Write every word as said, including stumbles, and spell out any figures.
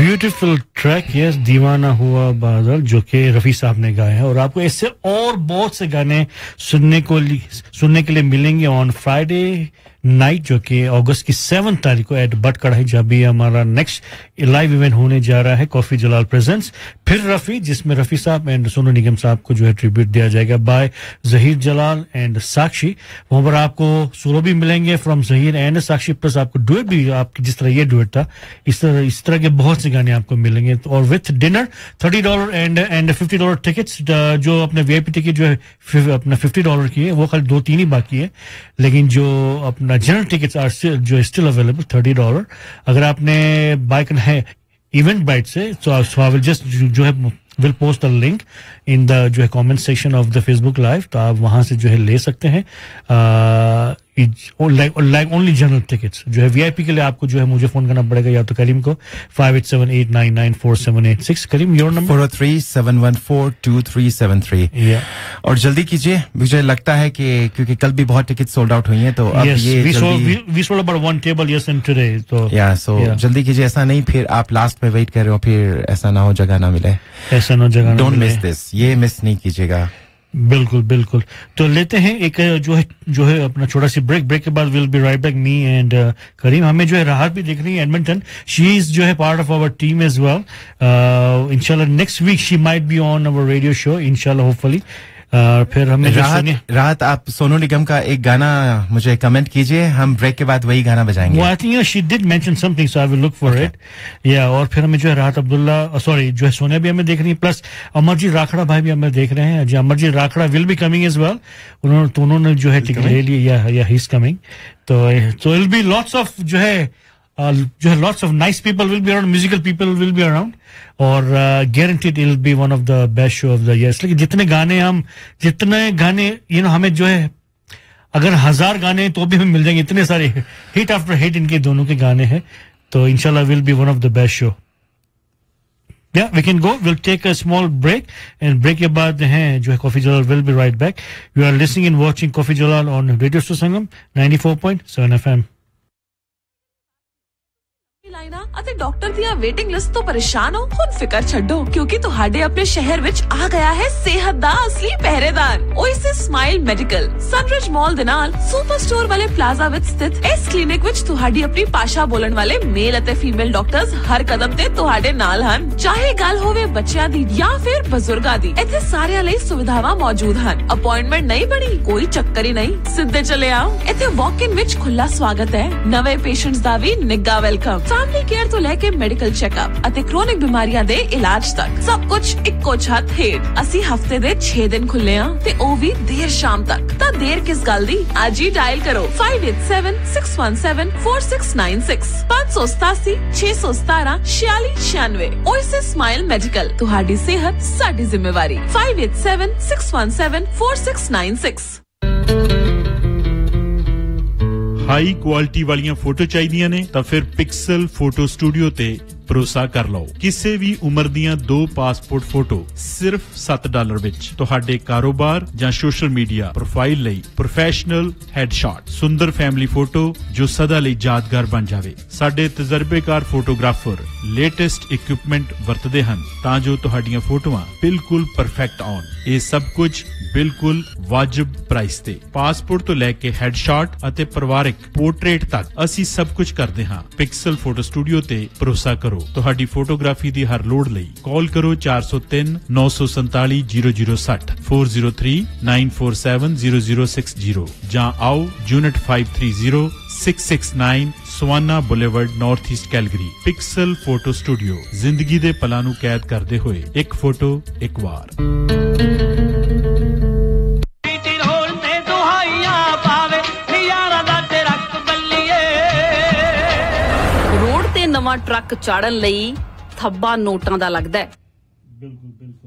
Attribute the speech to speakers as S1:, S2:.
S1: Beautiful track yes दीवाना हुआ बादल जो कि रफी साहब ने गाए हैं और आपको इससे और बहुत से गाने सुनने को सुनने के लिए मिलेंगे ऑन फ्राइडे नाइट जो कि अगस्त की सेवन तारीख को एट बट कढ़ाई जब भी हमारा नेक्स्ट लाइव इवेंट होने जा रहा है कॉफी जलाल प्रेजेंट्स फिर रफी जिसमें रफी साहब एंड सोनू निगम साहब को जो है ट्रिब्यूट दिया जाएगा बाय जहीर जलाल एंड साक्षी वहां पर आपको सोलो भी मिलेंगे from Zaheer and Sakshi plus आपको डुएट भी आपकी जिस तरह ये डुएट था इस तरह इस तरह के बहुत से गाने आपको मिलेंगे और with dinner thirty dollar and and fifty dollar tickets जो अपने वीआईपी टिकट जो है अपना फिफ्टी डॉलर की है वो खाली दो तीन ही बाकी है लेकिन जो अपना जनरल टिकट्स आर स्टिल जो स्टिल अवेलेबल थर्टी डॉलर अगर आपने बाय करना है इवेंट बाइट से so आई विल जस्ट जो है will post the link in the जो है comment section of the Facebook live तो आप वहां से जो है ले सकते हैं like like only general tickets जो है वीआईपी के लिए आपको जो है मुझे फोन करना पड़ेगा या तो करीम को five eight seven eight nine nine four seven eight six Karim your number
S2: four three seven one four to three seven three और जल्दी कीजिए मुझे लगता है कि क्योंकि कल भी बहुत टिकट सोल्ड आउट हुई हैं तो अब
S1: yes,
S2: ये
S1: we
S2: जल्दी
S1: sold, we, we sold about one table yes and today so
S2: या सो
S1: yeah.
S2: जल्दी कीजिए ऐसा नहीं फिर आप लास्ट में वेट कर रहे हो फिर ऐसा ना हो जगह ना मिले
S1: ऐसा ना जगह
S2: डोंट मिस दिस ये मिस नहीं कीजिएगा
S1: बिल्कुल बिल्कुल तो लेते हैं एक जो है जो है अपना छोटा सी ब्रेक ब्रेक के बाद will be right back me and करीम हमें जो है राहत भी देख रही है एडमिंटन शी इज जो है part of our team as well इंशाल्लाह next week she might be on our radio show इंशाल्लाह होपफुली Uh, फिर हमें
S2: राहत, राहत आप सोनू निगम का एक गाना मुझे कमेंट कीजिए हम ब्रेक के बाद वही गाना बजाएंगे
S1: well, I think, you know, she did mention something so I will look for okay. it yeah और फिर हमें जो है राहत अब्दुल्ला सॉरी जो है सोनिया भी हमें देख रही है प्लस अमरजीत राखड़ा भाई भी हमें देख रहे हैं जो Amarjeet राखड़ा will be coming as well उन्होंने तो उन्होंने जो है टिकट ले ली या या ही इज कमिंग तो so it'll be lots of जो है Uh, जो है lots of nice people will be around musical people will be around और uh, guaranteed it'll be one of the best show of the year लेकिन जितने गाने हम जितने गाने you know हमें जो है अगर हजार गाने तो भी हमें मिल जाएंगे इतने सारे हिट आफ्टर हिट इनके दोनों के गाने हैं तो इंशाल्लाह will be one of the best show yeah we can go we'll take a small break and break के बाद हैं जो है coffee Jalal will be right back you are listening and watching coffee Jalal on Radio Sangam ninety-four point seven F M
S3: ਲਾਈਨਾਂ ਅਤੇ doctor ਦੀਆਂ waiting list ਤੋਂ ਪਰੇਸ਼ਾਨ ਹੋ ਹੁਣ ਫਿਕਰ ਛੱਡੋ ਕਿਉਂਕਿ ਤੁਹਾਡੇ ਆਪਣੇ ਸ਼ਹਿਰ ਵਿੱਚ ਆ ਗਿਆ ਹੈ ਸਿਹਤ ਦਾ ਅਸਲੀ ਪਹਿਰੇਦਾਰ ਓਏਸਿਸ ਸਮਾਈਲ ਮੈਡੀਕਲ ਸਨਰਿਜ ਮਾਲ ਦੇ ਨਾਲ ਸੁਪਰ ਸਟੋਰ ਵਾਲੇ ਪਲਾਜ਼ਾ ਵਿੱਚ ਸਥਿਤ ਇਸ ਕਲੀਨਿਕ ਵਿੱਚ ਤੁਹਾਡੀ ਆਪਣੀ ਭਾਸ਼ਾ ਬੋਲਣ ਵਾਲੇ ਮੇਲ ਅਤੇ ਫੀਮੇਲ ਡਾਕਟਰਸ ਹਰ ਕਦਮ ਤੇ ਤੁਹਾਡੇ ਨਾਲ ਹਨ ਚਾਹੇ ਗੱਲ ਹੋਵੇ ਬੱਚਿਆਂ ਦੀ ਜਾਂ ਫਿਰ ਬਜ਼ੁਰਗਾਂ ਦੀ ਇੱਥੇ ਸਾਰਿਆਂ ਲਈ ਸੁਵਿਧਾਵਾਂ ਮੌਜੂਦ ਹਨ ਅਪਾਇੰਟਮੈਂਟ ਨਹੀਂ ਬਣੀ ਕੋਈ ਚੱਕਰ ਹੀ ਨਹੀਂ ਸਿੱਧੇ ਚਲੇ ਆਓ ਇੱਥੇ ਵਾਕ ਇਨ ਵਿੱਚ ਖੁੱਲਾ ਸਵਾਗਤ ਹੈ ਨਵੇਂ ਪੇਸ਼ੈਂਟਸ ਦਾ ਵੀ ਨਿੱਘਾ ਵੈਲਕਮ फैमिली केयर तो लेके मेडिकल चेकअप ਅਤੇ क्रोनिक बीमारियां ਦੇ ਇਲਾਜ ਤੱਕ ਸਭ ਕੁਝ ਇੱਕੋ ਛੱਤ ਹੇਠ ਅਸੀਂ ਹਫਤੇ ਦੇ ਛੇ ਦਿਨ ਖੁੱਲੇ ਆ ਤੇ ਉਹ ਵੀ ਦੇਰ ਸ਼ਾਮ ਤੱਕ ਤਾਂ ਦੇਰ ਕਿਸ ਗੱਲ ਦੀ ਅੱਜ ਹੀ ਡਾਇਲ ਕਰੋ five eight seven six one seven four six nine six five seven seven six one seven four six nine six oasis smile medical ਤੁਹਾਡੀ ਸਿਹਤ ਸਾਡੀ ਜ਼ਿੰਮੇਵਾਰੀ five eight seven six one seven four six nine six
S4: high quality ਵਾਲੀਆਂ photo ਚਾਹੀਦੀਆਂ ਨੇ ਤਾਂ ਫਿਰ pixel photo studio ਤੇ ਭਰੋਸਾ ਕਰ ਲਓ ਕਿਸੇ ਵੀ ਉਮਰ ਦੀਆਂ ਦੋ ਪਾਸਪੋਰਟ ਫੋਟੋ ਸਿਰਫ seven ਡਾਲਰ ਵਿੱਚ ਤੁਹਾਡੇ ਕਾਰੋਬਾਰ ਜਾਂ ਸੋਸ਼ਲ ਮੀਡੀਆ ਪ੍ਰੋਫਾਈਲ ਲਈ ਪ੍ਰੋਫੈਸ਼ਨਲ ਹੈਡਸ਼ਾਟ ਸੁੰਦਰ ਫੈਮਿਲੀ ਫੋਟੋ ਜੋ ਸਦਾ ਲਈ ਯਾਦਗਾਰ ਬਣ ਜਾਵੇ ਸਾਡੇ ਤਜਰਬੇਕਾਰ ਫੋਟੋਗ੍ਰਾਫਰ ਲੇਟੈਸਟ ਇਕਵਿਪਮੈਂਟ ਵਰਤਦੇ ਹਨ ਤਾਂ ਜੋ ਤੁਹਾਡੀਆਂ ਫੋਟੋਆਂ ਬਿਲਕੁਲ ਪਰਫੈਕਟ ਆਉਣ ਇਹ ਸਭ ਕੁਝ ਬਿਲਕੁਲ ਵਾਜਬ ਪ੍ਰਾਈਸ ਤੇ ਪਾਸਪੋਰਟ ਤੋਂ ਲੈ ਕੇ ਹੈਡਸ਼ਾਟ ਅਤੇ ਪਰਿਵਾਰਿਕ ਪੋਰਟਰੇਟ ਤੱਕ ਅਸੀਂ ਸਭ ਕੁਝ ਕਰਦੇ ਹਾਂ ਪਿਕਸਲ ਫੋਟੋ ਸਟੂਡੀਓ ਤੇ ਭਰੋਸਾ ਕਰੋ ਤੁਹਾਡੀ ਫੋਟੋਗ੍ਰਾਫੀ ਦੀ ਹਰ ਲੋੜ ਲਈ ਕਾਲ ਕਰੋ four oh three nine seven seven zero zero six zero four oh three nine four seven zero zero six zero ਜਾਂ ਆਓ Unit five thirty six six nine savanna boulevard north East Calgary pixel photo studio ਜ਼ਿੰਦਗੀ ਦੇ ਪਲਾਂ ਨੂੰ ਕੈਦ ਕਰਦੇ ਹੋਏ ਇੱਕ ਫੋਟੋ ਇੱਕ ਵਾਰ
S5: ਨਵਾਂ ਟਰੱਕ ਚਾੜਨ ਲਈ ਥੱਬਾ ਨੋਟਾਂ ਦਾ ਲੱਗਦਾ ਹੈ।
S1: ਬਿਲਕੁਲ ਬਿਲਕੁਲ